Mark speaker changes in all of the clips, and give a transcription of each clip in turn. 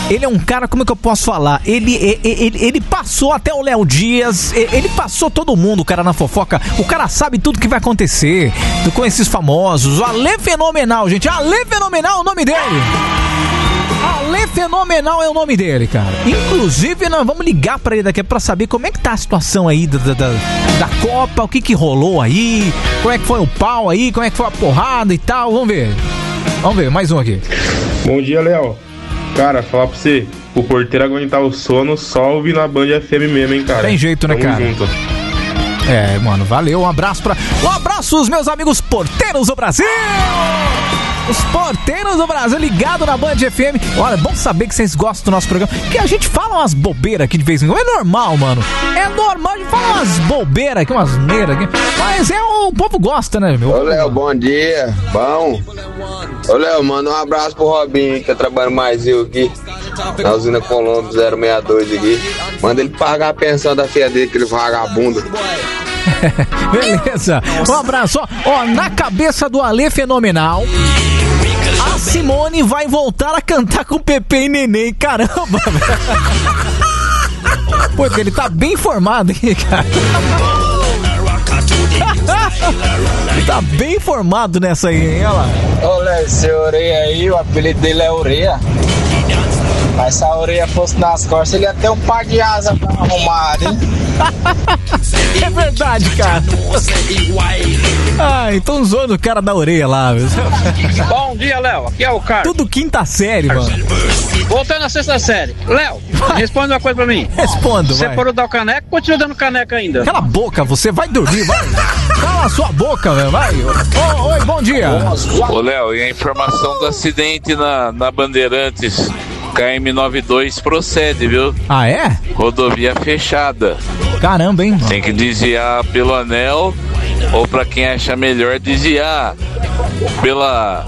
Speaker 1: Ele é um cara, como é que eu posso falar? Ele passou até o Léo Dias, ele passou todo mundo, o cara na fofoca. O cara sabe tudo que vai acontecer com esses famosos. O Ale Fenomenal, gente. Ale Fenomenal é o nome dele. Ale Fenomenal é o nome dele, cara. Inclusive, nós vamos ligar pra ele daqui pra saber como é que tá a situação aí da Copa, o que rolou aí, como é que foi o pau aí, como é que foi a porrada e tal. Vamos ver, mais um aqui.
Speaker 2: Bom dia, Léo. Cara, falar pra você, o porteiro aguentar o sono, só ouvir na Band FM mesmo, hein, cara.
Speaker 1: Tem jeito, né,
Speaker 2: Tamo
Speaker 1: cara?
Speaker 2: Junto.
Speaker 1: Mano, valeu, um abraço os meus amigos porteiros do Brasil! Os porteiros do Brasil ligados na Band FM. Olha, é bom saber que vocês gostam do nosso programa, que a gente fala umas bobeiras aqui de vez em quando. É normal, mano. É normal, a gente fala umas bobeiras aqui, umas neiras aqui. Mas o povo gosta, né, meu?
Speaker 3: Ô, Léo, bom dia. Bom? Ô, Léo, manda um abraço pro Robinho, que eu trabalho mais eu aqui, na usina Colombo 062 aqui. Manda ele pagar a pensão da filha dele, aquele vagabundo.
Speaker 1: Beleza, um abraço. Ó, na cabeça do Ale Fenomenal, a Simone vai voltar a cantar com Pepe e Neném. Caramba, velho. Pô, ele tá bem informado, hein, cara. Ele tá bem informado nessa aí, hein, olha lá.
Speaker 4: Ô, Léo, esse Oreia aí, o apelido dele é Oreia. Mas se a orelha fosse nas costas, ele ia ter um par de asa pra arrumar, hein?
Speaker 1: É verdade, cara. Ai, tão zoando o cara da orelha lá, meu.
Speaker 5: Bom dia, Léo. Aqui é o cara.
Speaker 1: Tudo quinta série, mano.
Speaker 5: Voltando à sexta série. Léo, responde uma coisa pra mim.
Speaker 1: Respondo,
Speaker 5: Você
Speaker 1: vai.
Speaker 5: parou de dar o caneco ou continua dando caneca ainda?
Speaker 1: Cala a boca, você vai dormir, vai. Cala a sua boca, velho, vai. Oi, bom dia.
Speaker 6: Ô, Léo, e a informação do acidente na Bandeirantes KM92 procede, viu?
Speaker 1: Ah, é?
Speaker 6: Rodovia fechada.
Speaker 1: Caramba, hein?
Speaker 6: Tem que desviar pelo anel, ou pra quem acha melhor, desviar pela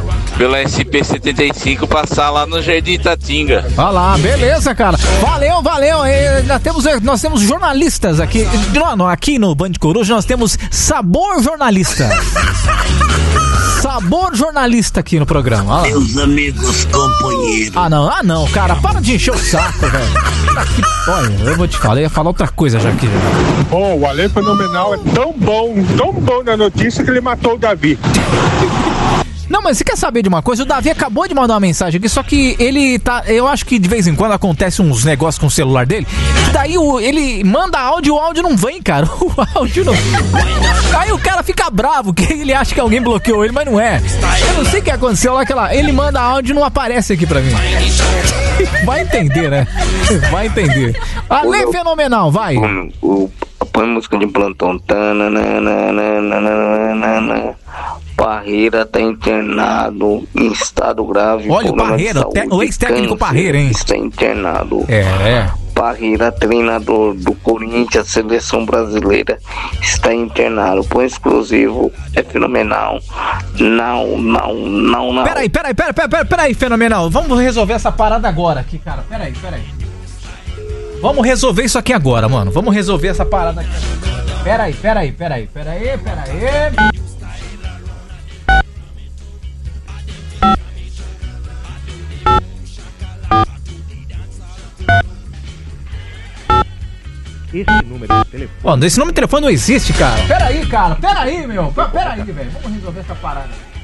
Speaker 6: SP-75, passar lá no Jardim Itatinga.
Speaker 1: Vai lá, beleza, cara. Valeu. Nós temos jornalistas aqui. Aqui no Band Coruja nós temos Sabor Jornalista. Sabor Jornalista aqui no programa.
Speaker 7: Meus amigos companheiros.
Speaker 1: Ah, não, cara, para de encher o saco, velho. Olha, eu vou te falar, eu ia falar outra coisa já aqui.
Speaker 8: O Ale Fenomenal é tão bom na notícia que ele matou o Davi.
Speaker 1: Não, mas você quer saber de uma coisa? O Davi acabou de mandar uma mensagem aqui, só que ele tá... Eu acho que de vez em quando acontece uns negócios com o celular dele, que daí ele manda áudio e o áudio não vem, cara. O áudio não... Aí o cara fica bravo, que ele acha que alguém bloqueou ele, mas não é. Eu não sei o que aconteceu lá, ele manda áudio e não aparece aqui pra mim. Vai entender, né? Vai entender. Ale Fenomenal, vai.
Speaker 3: Põe música de plantão. Parreira tá internado em estado grave.
Speaker 1: Olha o Parreira, o ex-técnico Parreira, hein?
Speaker 3: Está internado.
Speaker 1: É.
Speaker 3: Parreira, treinador do Corinthians, seleção brasileira, está internado. Põe exclusivo, é fenomenal. Não.
Speaker 1: Peraí, Fenomenal. Vamos resolver essa parada agora aqui, cara. Peraí. Vamos resolver isso aqui agora, mano. Vamos resolver essa parada aqui. Peraí.
Speaker 9: Esse número de telefone.
Speaker 1: Ó, esse número de telefone não existe, cara. Peraí, meu. Peraí, velho. Vamos resolver essa parada.